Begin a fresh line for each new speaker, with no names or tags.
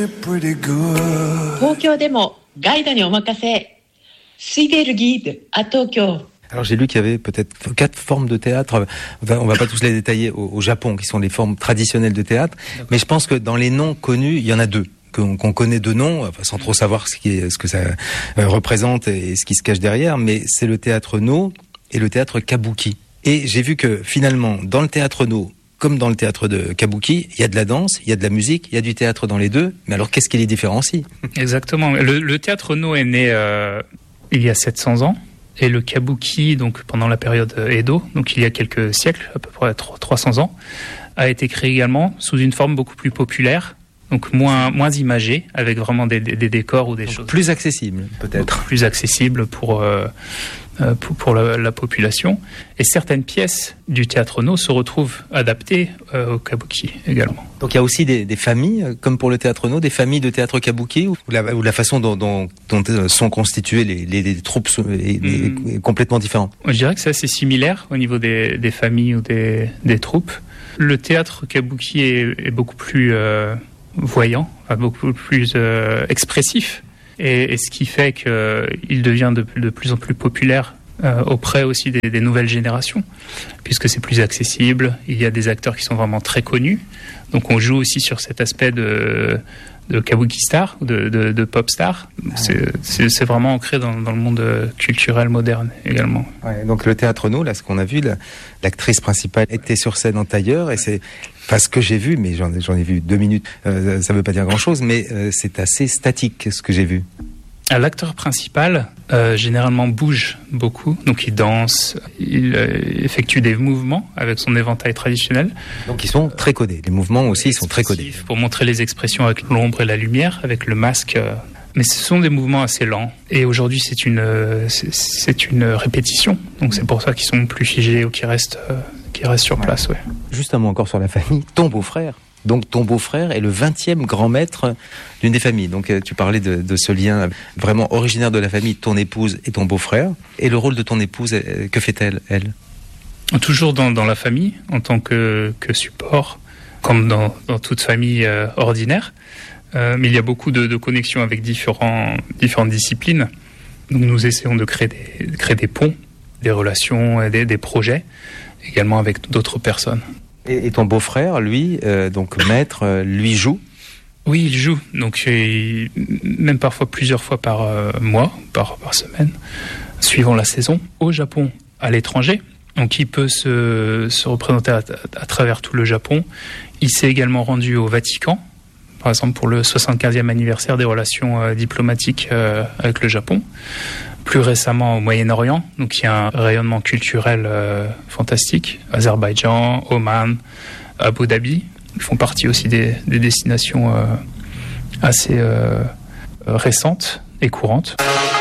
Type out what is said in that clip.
東京でもガイドにお任せ。水出るギードà Tokyo.
Alors j'ai lu qu'il y avait peut-être 4 formes de théâtre. On va pas tous les détailler au Japon, qui sont les formes traditionnelles de théâtre. D'accord. Mais je pense que dans les noms connus, il y en a 2 qu'on connaît de nom, enfin, sans trop savoir ce que ça représente et ce qui se cache derrière. Mais c'est le théâtre No et le théâtre Kabuki. Et j'ai vu que finalement, dans le théâtre No, comme dans le théâtre de Kabuki, il y a de la danse, il y a de la musique, il y a du théâtre dans les deux. Mais alors, qu'est-ce qui les différencie ?
Exactement. Le théâtre No est né il y a 700 ans. Et le Kabuki, donc pendant la période Edo, donc il y a quelques siècles, à peu près 300 ans, a été créé également sous une forme beaucoup plus populaire, donc moins imagée, avec vraiment des décors ou des choses.
Plus accessible, peut-être.
Plus accessible pour la population. Et certaines pièces du théâtre No se retrouvent adaptées au Kabuki également.
Donc il y a aussi des familles, comme pour le théâtre No, des familles de théâtre Kabuki, ou la façon dont sont constituées les troupes est complètement différente.
Je dirais que c'est assez similaire au niveau des familles ou des troupes. Le théâtre Kabuki est beaucoup plus voyant, beaucoup plus expressif. Et ce qui fait qu'il devient de plus en plus populaire auprès aussi des nouvelles générations, puisque c'est plus accessible, il y a des acteurs qui sont vraiment très connus, donc on joue aussi sur cet aspect de kabuki star, de pop star. C'est vraiment ancré dans le monde culturel moderne également.
Ouais, donc le théâtre No, là, ce qu'on a vu, l'actrice principale était sur scène en tailleur, et c'est pas ce que j'ai vu, mais j'en ai vu 2 minutes, ça veut pas dire grand-chose, mais c'est assez statique ce que j'ai vu.
L'acteur principal, généralement, bouge beaucoup. Donc, il danse, il effectue des mouvements avec son éventail traditionnel.
Donc, ils sont très codés. Les mouvements aussi, ils sont très codés.
Pour montrer les expressions avec l'ombre et la lumière, avec le masque. Mais ce sont des mouvements assez lents. Et aujourd'hui, c'est une répétition. Donc, c'est pour ça qu'ils sont plus figés ou qu'ils restent sur place. Ouais.
Juste un mot encore sur la famille. Ton beau-frère. Donc ton beau-frère est le 20e grand maître d'une des familles. Donc tu parlais de ce lien vraiment originaire de la famille, ton épouse et ton beau-frère. Et le rôle de ton épouse, que fait-elle, elle ?
Toujours dans la famille, en tant que support, comme dans toute famille ordinaire. Mais il y a beaucoup de connexions avec différentes disciplines. Donc nous essayons de créer des ponts, des relations et des projets, également avec d'autres personnes.
Et ton beau-frère, lui, donc maître, lui joue ?
Oui, il joue. Donc, même parfois plusieurs fois par mois, par semaine, suivant la saison, au Japon, à l'étranger. Donc, il peut se représenter à travers tout le Japon. Il s'est également rendu au Vatican, par exemple pour le 75e anniversaire des relations diplomatiques avec le Japon. Plus récemment au Moyen-Orient, donc il y a un rayonnement culturel fantastique. Azerbaïdjan, Oman, Abu Dhabi, ils font partie aussi des destinations assez récentes et courantes.